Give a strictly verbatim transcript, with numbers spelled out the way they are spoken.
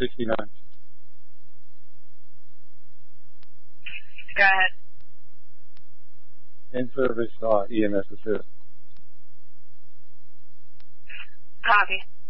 sixty-nine. Go ahead. In-service uh, E M S assist. Copy.